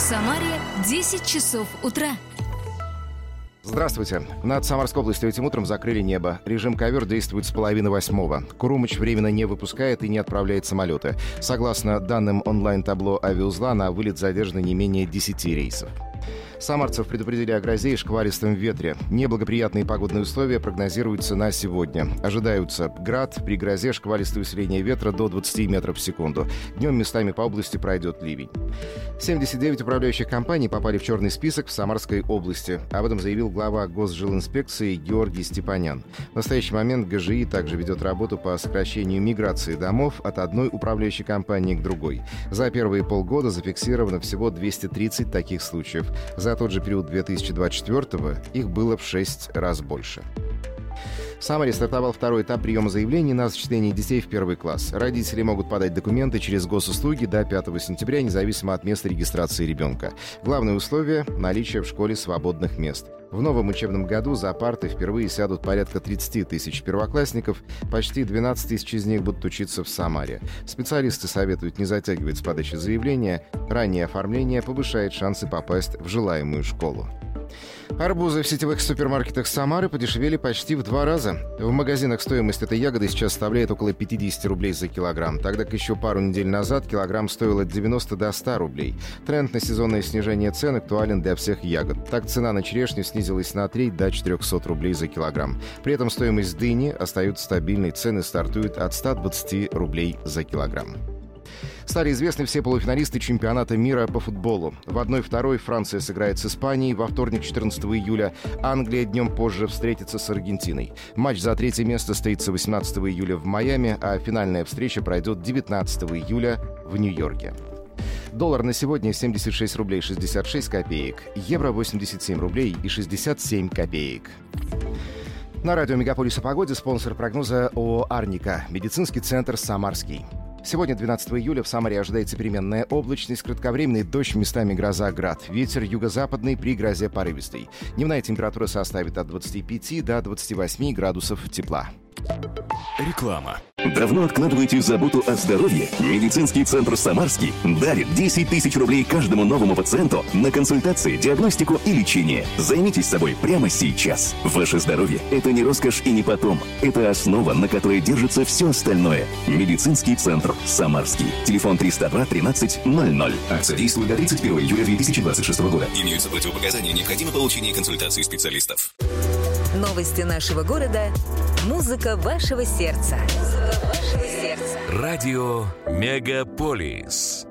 Самаре 10 часов утра. Здравствуйте. Над Самарской областью этим утром закрыли небо. Режим ковер действует с 7:30. Курумыч временно не выпускает и не отправляет самолеты. Согласно данным онлайн-табло авиаузла, на вылет задержано не менее 10 рейсов. Самарцев предупредили о грозе и шквалистом ветре. Неблагоприятные погодные условия прогнозируются на сегодня. Ожидаются град, при грозе шквалистое усиление ветра до 20 метров в секунду. Днем местами по области пройдет ливень. 79 управляющих компаний попали в черный список в Самарской области. Об этом заявил глава Госжилинспекции Георгий Степанян. В настоящий момент ГЖИ также ведет работу по сокращению миграции домов от одной управляющей компании к другой. За первые полгода зафиксировано всего 230 таких случаев. За тот же период 2024-го их было в 6 раз больше. В Самаре стартовал второй этап приема заявлений на зачисление детей в первый класс. Родители могут подать документы через госуслуги до 5 сентября, независимо от места регистрации ребенка. Главное условие – наличие в школе свободных мест. В новом учебном году за парты впервые сядут порядка 30 тысяч первоклассников, почти 12 тысяч из них будут учиться в Самаре. Специалисты советуют не затягивать с подачей заявления, раннее оформление повышает шансы попасть в желаемую школу. Арбузы в сетевых супермаркетах Самары подешевели почти в 2 раза. В магазинах стоимость этой ягоды сейчас составляет около 50 рублей за килограмм, тогда как еще пару недель назад килограмм стоил от 90 до 100 рублей. Тренд на сезонное снижение цен актуален для всех ягод. Так цена на черешню снизилась на треть до 400 рублей за килограмм. При этом стоимость дыни остается стабильной, цены стартуют от 120 рублей за килограмм. Стали известны все полуфиналисты чемпионата мира по футболу. В 1-2 Франция сыграет с Испанией во вторник, 14 июля. Англия днем позже встретится с Аргентиной. Матч за третье место состоится 18 июля в Майами, а финальная встреча пройдет 19 июля в Нью-Йорке. Доллар на сегодня 76 рублей 66 копеек. Евро 87 рублей и 67 копеек. На радио «Мегаполис» о погоде спонсор прогноза ООО «Арника». Медицинский центр «Самарский». Сегодня, 12 июля, в Самаре ожидается переменная облачность, кратковременный дождь, местами гроза, град. Ветер юго-западный, при грозе порывистый. Дневная температура составит от 25 до 28 градусов тепла. Реклама. Давно откладываете заботу о здоровье? Медицинский центр «Самарский» дарит 10 тысяч рублей каждому новому пациенту на консультации, диагностику и лечение. Займитесь собой прямо сейчас. Ваше здоровье – это не роскошь и не потом. Это основа, на которой держится все остальное. Медицинский центр «Самарский». Телефон 302 13 00. Акция действует до 31 июля 2026 года. Имеются противопоказания, необходимо получение консультации специалистов. Новости нашего города. Музыка вашего сердца. Радио «Мегаполис».